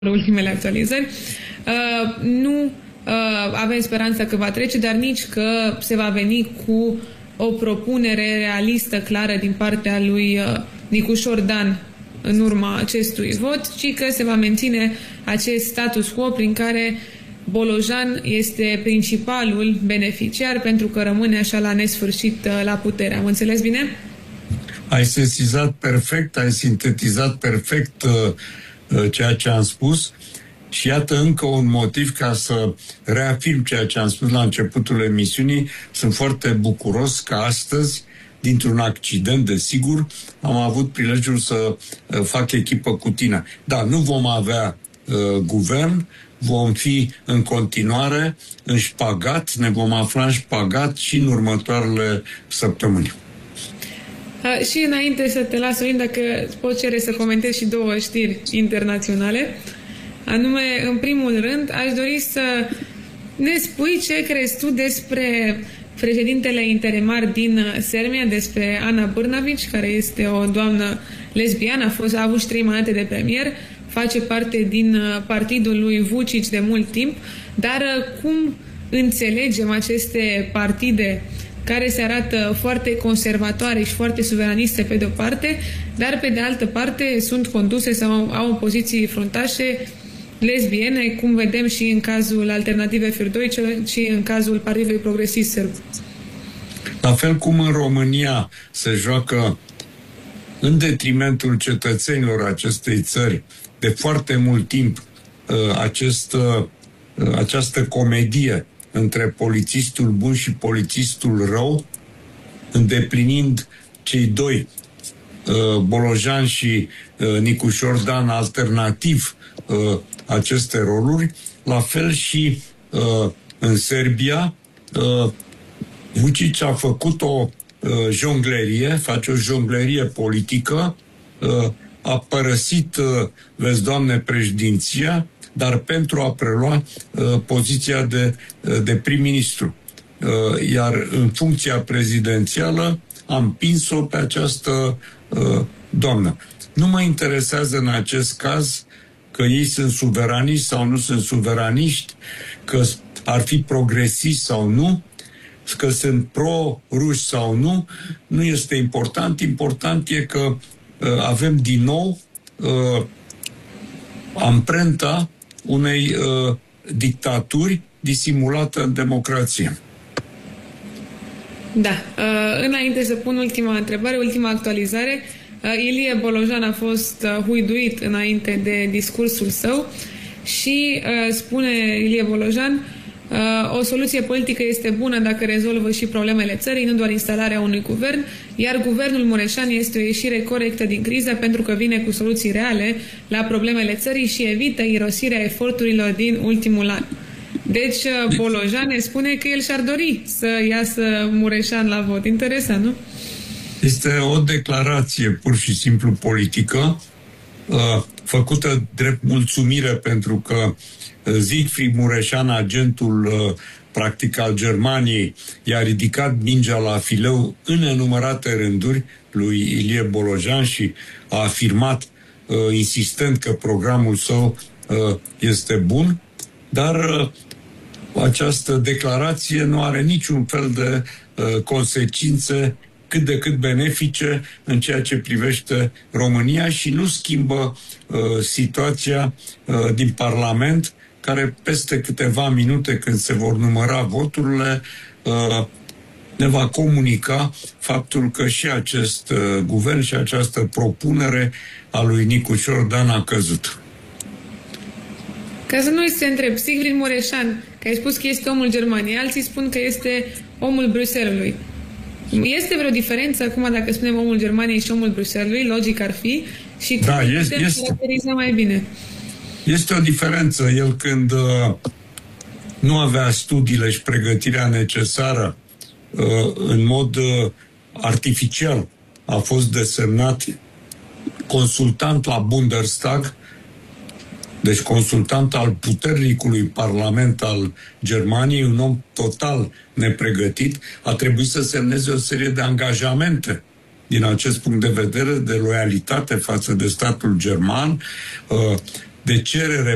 ultimele actualizări. Nu avem speranța că va trece, dar nici că se va veni cu o propunere realistă, clară din partea lui Nicușor Dan în urma acestui vot, ci că se va menține acest status quo prin care Bolojan este principalul beneficiar pentru că rămâne așa la nesfârșit la putere. Am înțeles bine? Ai sesizat perfect, ai sintetizat perfect ceea ce am spus și iată încă un motiv ca să reafirm ceea ce am spus la începutul emisiunii. Sunt foarte bucuros că astăzi, dintr-un accident, desigur, am avut prilejul să fac echipă cu tine. Da, nu vom avea guvern, vom fi în continuare în șpagat, ne vom afla în șpagat și în următoarele săptămâni. Și înainte să te las, Sorin, dacă pot cere să comentez și două știri internaționale, anume, în primul rând, aș dori să ne spui ce crezi tu despre președintele interimar din Serbia, despre Ana Brnabić, care este o doamnă lesbiană, a avut 3 mandate de premier, face parte din partidul lui Vučić de mult timp, dar cum înțelegem aceste partide care se arată foarte conservatoare și foarte suveraniste pe de-o parte, dar pe de altă parte sunt conduse sau au poziții fruntașe lesbiene, cum vedem și în cazul Alternative für Deutschland și în cazul Partidului Progresist Sârb. La fel cum în România se joacă în detrimentul cetățenilor acestei țări de foarte mult timp această comedie între polițistul bun și polițistul rău, îndeplinind cei doi, Bolojan și Nicușor Dan, alternativ aceste roluri, la fel și în Serbia, Vučić a făcut o jonglerie, face o jonglerie politică, a părăsit, vezi, Doamne, președinția, dar pentru a prelua poziția de prim-ministru. Iar în funcția prezidențială am împins-o pe această doamnă. Nu mă interesează în acest caz că ei sunt suveraniști sau nu sunt suveraniști, că ar fi progresiști sau nu, că sunt pro-ruși sau nu. Nu este important. Important e că avem din nou amprenta unei dictaturi disimulată în democrație. Da. Înainte să pun ultima întrebare, ultima actualizare, Ilie Bolojan a fost huiduit înainte de discursul său și spune Ilie Bolojan: o soluție politică este bună dacă rezolvă și problemele țării, nu doar instalarea unui guvern, iar guvernul Mureșan este o ieșire corectă din criză pentru că vine cu soluții reale la problemele țării și evită irosirea eforturilor din ultimul an. Deci Bolojan ne spune că el și-ar dori să iasă Mureșan la vot. Interesant, nu? Este o declarație pur și simplu politică, făcută drept mulțumire pentru că Siegfried Mureșan, agentul practic al Germaniei, i-a ridicat mingea la fileu în nenumărate rânduri lui Ilie Bolojan și a afirmat insistent că programul său este bun, dar această declarație nu are niciun fel de consecințe cât de cât benefice în ceea ce privește România și nu schimbă situația din Parlament, care peste câteva minute, când se vor număra voturile, ne va comunica faptul că și acest guvern și această propunere a lui Nicușor Dan a căzut. Ca să nu-i se întreb, Siegfried Mureșan, că ai spus că este omul Germaniei, alții spun că este omul Bruxellesului. Este vreo diferență acum dacă spunem omul Germaniei și omul Bruxellesului? Logic ar fi. Și cum putem caracteriza mai bine? Este o diferență. El, când nu avea studiile și pregătirea necesară, în mod artificial a fost desemnat consultant la Bundestag, deci consultant al puternicului parlament al Germaniei, un om total nepregătit, a trebuit să semneze o serie de angajamente din acest punct de vedere, de loialitate față de statul german, de cerere